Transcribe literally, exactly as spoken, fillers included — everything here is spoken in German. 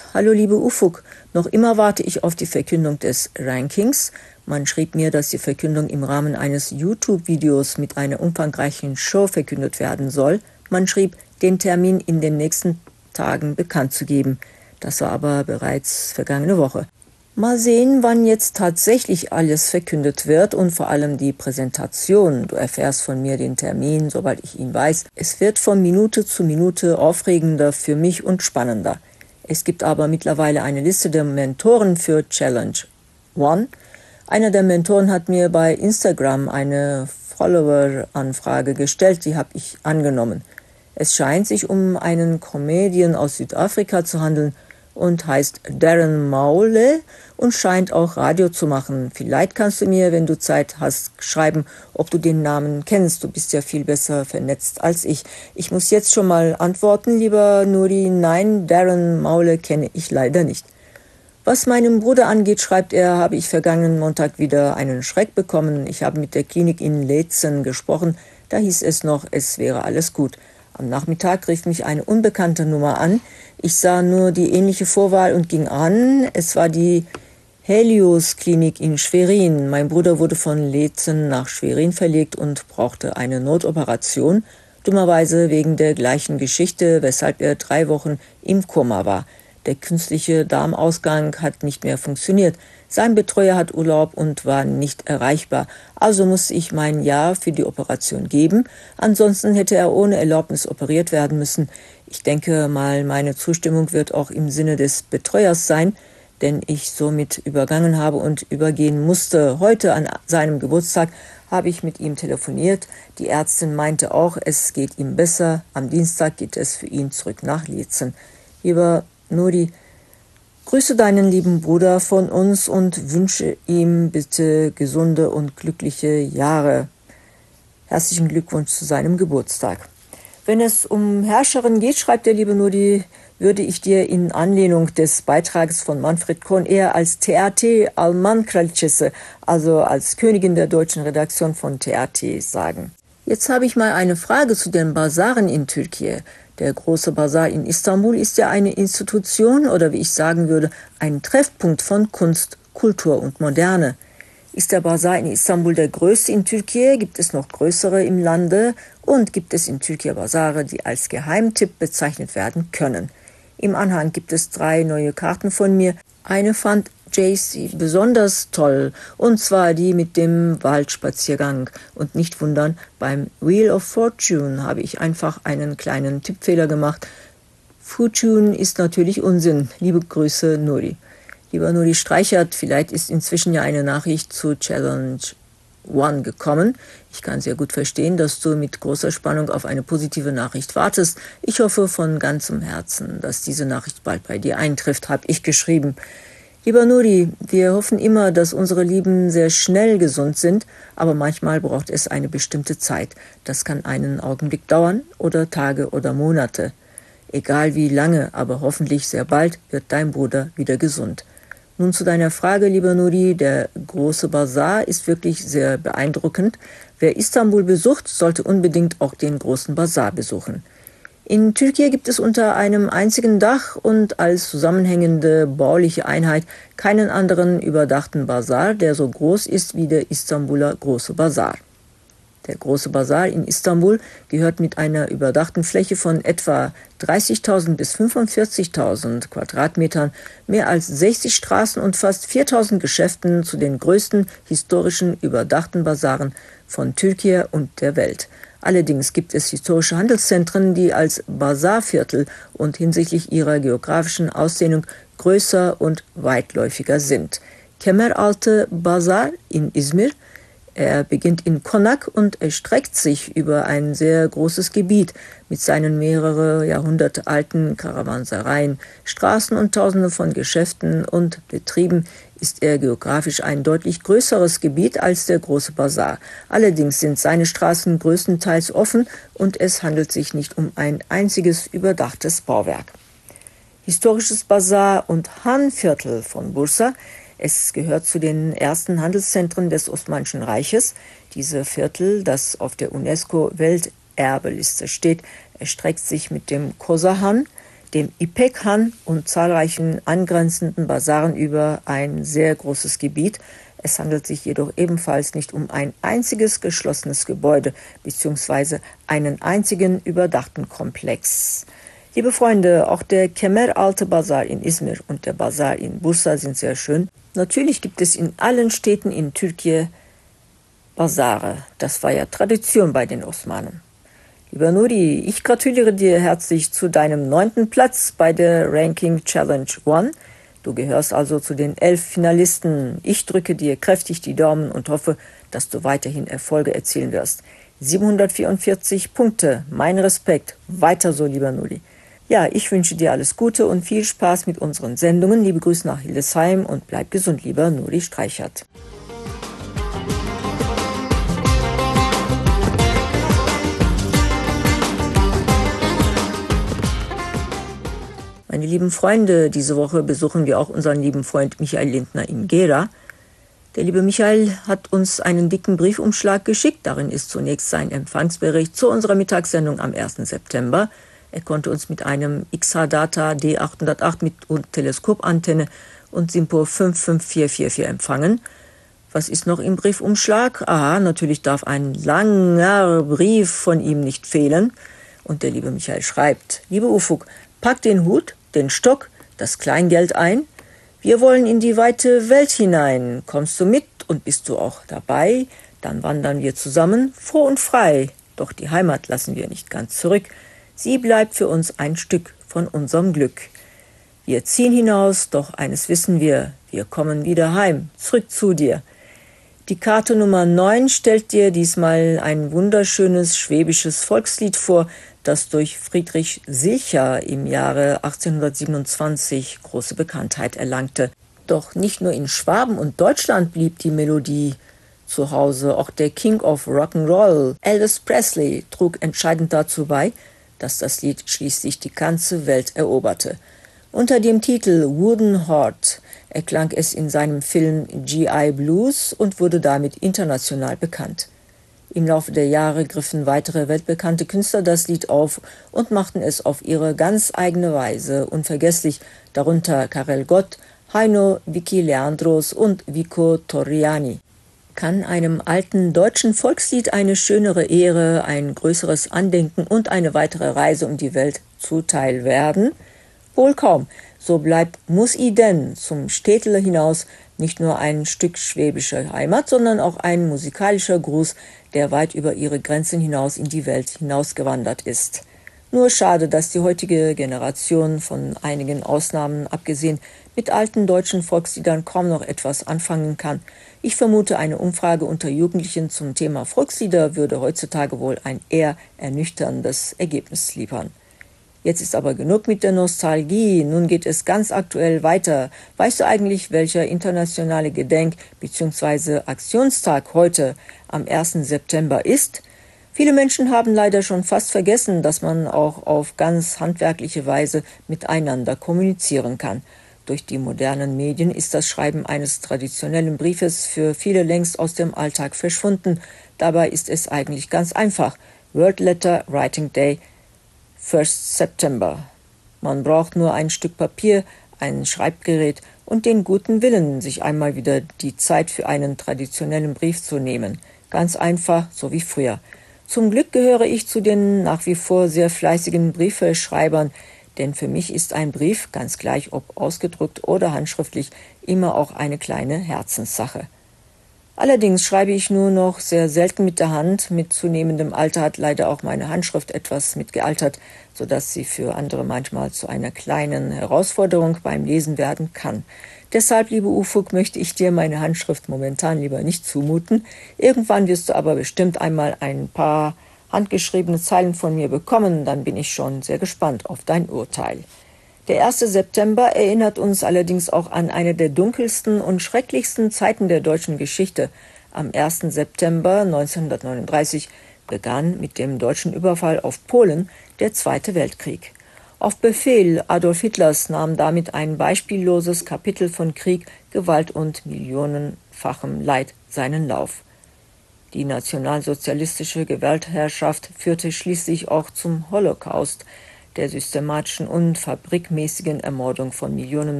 Hallo liebe Ufuk, noch immer warte ich auf die Verkündung des Rankings. Man schrieb mir, dass die Verkündung im Rahmen eines YouTube-Videos mit einer umfangreichen Show verkündet werden soll. Man schrieb, den Termin in den nächsten Tagen bekannt zu geben. Das war aber bereits vergangene Woche. Mal sehen, wann jetzt tatsächlich alles verkündet wird und vor allem die Präsentation. Du erfährst von mir den Termin, sobald ich ihn weiß. Es wird von Minute zu Minute aufregender für mich und spannender. Es gibt aber mittlerweile eine Liste der Mentoren für Challenge One. Einer der Mentoren hat mir bei Instagram eine Follower-Anfrage gestellt, die habe ich angenommen. Es scheint sich um einen Comedian aus Südafrika zu handeln und heißt Darren Maule und scheint auch Radio zu machen. Vielleicht kannst du mir, wenn du Zeit hast, schreiben, ob du den Namen kennst. Du bist ja viel besser vernetzt als ich. Ich muss jetzt schon mal antworten, lieber Nuri. Nein, Darren Maule kenne ich leider nicht. Was meinem Bruder angeht, schreibt er, habe ich vergangenen Montag wieder einen Schreck bekommen. Ich habe mit der Klinik in Leetzen gesprochen. Da hieß es noch, es wäre alles gut. Am Nachmittag rief mich eine unbekannte Nummer an. Ich sah nur die ähnliche Vorwahl und ging an. Es war die Helios-Klinik in Schwerin. Mein Bruder wurde von Leetzen nach Schwerin verlegt und brauchte eine Notoperation. Dummerweise wegen der gleichen Geschichte, weshalb er drei Wochen im Koma war. Der künstliche Darmausgang hat nicht mehr funktioniert. Sein Betreuer hat Urlaub und war nicht erreichbar. Also musste ich mein Ja für die Operation geben. Ansonsten hätte er ohne Erlaubnis operiert werden müssen. Ich denke mal, meine Zustimmung wird auch im Sinne des Betreuers sein, den ich somit übergangen habe und übergehen musste. Heute an seinem Geburtstag habe ich mit ihm telefoniert. Die Ärztin meinte auch, es geht ihm besser. Am Dienstag geht es für ihn zurück nach Leetzen. Lieber Nuri, grüße deinen lieben Bruder von uns und wünsche ihm bitte gesunde und glückliche Jahre. Herzlichen Glückwunsch zu seinem Geburtstag. Wenn es um Herrscherin geht, schreibt der liebe Nuri, würde ich dir in Anlehnung des Beitrages von Manfred Kohn eher als T R T Alman Kraliçesi, also als Königin der deutschen Redaktion von T R T, sagen. Jetzt habe ich mal eine Frage zu den Basaren in Türkei. Der große Basar in Istanbul ist ja eine Institution oder wie ich sagen würde, ein Treffpunkt von Kunst, Kultur und Moderne. Ist der Basar in Istanbul der größte in Türkei? Gibt es noch größere im Lande? Und gibt es in Türkei Basare, die als Geheimtipp bezeichnet werden können? Im Anhang gibt es drei neue Karten von mir. Eine fand J C besonders toll, und zwar die mit dem Waldspaziergang. Und nicht wundern, beim Wheel of Fortune habe ich einfach einen kleinen Tippfehler gemacht. Fortune ist natürlich Unsinn. Liebe Grüße, Nuri. Lieber Nuri Streichert, vielleicht ist inzwischen ja eine Nachricht zu Challenge One gekommen. Ich kann sehr gut verstehen, dass du mit großer Spannung auf eine positive Nachricht wartest. Ich hoffe von ganzem Herzen, dass diese Nachricht bald bei dir eintrifft, habe ich geschrieben. Lieber Nuri, wir hoffen immer, dass unsere Lieben sehr schnell gesund sind, aber manchmal braucht es eine bestimmte Zeit. Das kann einen Augenblick dauern oder Tage oder Monate. Egal wie lange, aber hoffentlich sehr bald wird dein Bruder wieder gesund. Nun zu deiner Frage, lieber Nuri, der große Basar ist wirklich sehr beeindruckend. Wer Istanbul besucht, sollte unbedingt auch den großen Basar besuchen. In Türkei gibt es unter einem einzigen Dach und als zusammenhängende bauliche Einheit keinen anderen überdachten Basar, der so groß ist wie der Istanbuler Große Basar. Der Große Basar in Istanbul gehört mit einer überdachten Fläche von etwa dreißigtausend bis fünfundvierzigtausend Quadratmetern, mehr als sechzig Straßen und fast viertausend Geschäften zu den größten historischen überdachten Basaren von Türkei und der Welt. Allerdings gibt es historische Handelszentren, die als Basarviertel und hinsichtlich ihrer geografischen Ausdehnung größer und weitläufiger sind. Kemeraltı Basar in Izmir. Er beginnt in Konak und erstreckt sich über ein sehr großes Gebiet mit seinen mehrere Jahrhunderte alten Karawansereien, Straßen und Tausende von Geschäften und Betrieben ist er geografisch ein deutlich größeres Gebiet als der Große Basar. Allerdings sind seine Straßen größtenteils offen und es handelt sich nicht um ein einziges überdachtes Bauwerk. Historisches Basar und Han-Viertel von Bursa. Es gehört zu den ersten Handelszentren des Osmanischen Reiches. Diese Viertel, das auf der UNESCO-Welterbeliste steht, erstreckt sich mit dem Kosahan, dem Ipek Han und zahlreichen angrenzenden Basaren über ein sehr großes Gebiet. Es handelt sich jedoch ebenfalls nicht um ein einziges geschlossenes Gebäude bzw. einen einzigen überdachten Komplex. Liebe Freunde, auch der Kemer-Altı Bazar in Izmir und der Bazar in Bursa sind sehr schön. Natürlich gibt es in allen Städten in Türkei Basare. Das war ja Tradition bei den Osmanen. Lieber Nuri, ich gratuliere dir herzlich zu deinem neunten Platz bei der Ranking Challenge One. Du gehörst also zu den elf Finalisten. Ich drücke dir kräftig die Daumen und hoffe, dass du weiterhin Erfolge erzielen wirst. siebenhundertvierundvierzig Punkte, mein Respekt. Weiter so, lieber Nuri. Ja, ich wünsche dir alles Gute und viel Spaß mit unseren Sendungen. Liebe Grüße nach Hildesheim und bleib gesund, lieber Nuri Streichert. Meine lieben Freunde, diese Woche besuchen wir auch unseren lieben Freund Michael Lindner in Gera. Der liebe Michael hat uns einen dicken Briefumschlag geschickt. Darin ist zunächst sein Empfangsbericht zu unserer Mittagssendung am ersten September. Er konnte uns mit einem X H-Data D achthundertacht mit Teleskopantenne und SINPO fünf fünf vier vier vier empfangen. Was ist noch im Briefumschlag? Aha, natürlich darf ein langer Brief von ihm nicht fehlen. Und der liebe Michael schreibt: Liebe Ufuk, pack den Hut, den Stock, das Kleingeld ein. Wir wollen in die weite Welt hinein. Kommst du mit und bist du auch dabei? Dann wandern wir zusammen, froh und frei. Doch die Heimat lassen wir nicht ganz zurück. Sie bleibt für uns ein Stück von unserem Glück. Wir ziehen hinaus, doch eines wissen wir, wir kommen wieder heim, zurück zu dir. Die Karte Nummer neun stellt dir diesmal ein wunderschönes schwäbisches Volkslied vor, das durch Friedrich Silcher im Jahre achtzehnhundertsiebenundzwanzig große Bekanntheit erlangte. Doch nicht nur in Schwaben und Deutschland blieb die Melodie zu Hause, auch der King of Rock'n'Roll, Elvis Presley, trug entscheidend dazu bei, dass das Lied schließlich die ganze Welt eroberte. Unter dem Titel Wooden Heart erklang es in seinem Film G I Blues und wurde damit international bekannt. Im Laufe der Jahre griffen weitere weltbekannte Künstler das Lied auf und machten es auf ihre ganz eigene Weise unvergesslich, darunter Karel Gott, Heino, Vicky Leandros und Vico Torriani. Kann einem alten deutschen Volkslied eine schönere Ehre, ein größeres Andenken und eine weitere Reise um die Welt zuteil werden? Wohl kaum. So bleibt Muss i denn zum Städtele hinaus nicht nur ein Stück schwäbischer Heimat, sondern auch ein musikalischer Gruß, der weit über ihre Grenzen hinaus in die Welt hinausgewandert ist. Nur schade, dass die heutige Generation, von einigen Ausnahmen abgesehen, mit alten deutschen Volksliedern kaum noch etwas anfangen kann. Ich vermute, eine Umfrage unter Jugendlichen zum Thema Volkslieder würde heutzutage wohl ein eher ernüchterndes Ergebnis liefern. Jetzt ist aber genug mit der Nostalgie, nun geht es ganz aktuell weiter. Weißt du eigentlich, welcher internationale Gedenk- bzw. Aktionstag heute am ersten September ist? Viele Menschen haben leider schon fast vergessen, dass man auch auf ganz handwerkliche Weise miteinander kommunizieren kann. Durch die modernen Medien ist das Schreiben eines traditionellen Briefes für viele längst aus dem Alltag verschwunden. Dabei ist es eigentlich ganz einfach. World Letter Writing Day, First September. Man braucht nur ein Stück Papier, ein Schreibgerät und den guten Willen, sich einmal wieder die Zeit für einen traditionellen Brief zu nehmen. Ganz einfach, so wie früher. Zum Glück gehöre ich zu den nach wie vor sehr fleißigen Briefeschreibern, denn für mich ist ein Brief, ganz gleich ob ausgedruckt oder handschriftlich, immer auch eine kleine Herzenssache. Allerdings schreibe ich nur noch sehr selten mit der Hand. Mit zunehmendem Alter hat leider auch meine Handschrift etwas mitgealtert, sodass sie für andere manchmal zu einer kleinen Herausforderung beim Lesen werden kann. Deshalb, liebe Ufuk, möchte ich dir meine Handschrift momentan lieber nicht zumuten. Irgendwann wirst du aber bestimmt einmal ein paar handgeschriebene Zeilen von mir bekommen, dann bin ich schon sehr gespannt auf dein Urteil. Der erste September erinnert uns allerdings auch an eine der dunkelsten und schrecklichsten Zeiten der deutschen Geschichte. Am ersten September neunzehnhundertneununddreißig begann mit dem deutschen Überfall auf Polen der Zweite Weltkrieg. Auf Befehl Adolf Hitlers nahm damit ein beispielloses Kapitel von Krieg, Gewalt und millionenfachem Leid seinen Lauf. Die nationalsozialistische Gewaltherrschaft führte schließlich auch zum Holocaust. der systematischen und fabrikmäßigen Ermordung von Millionen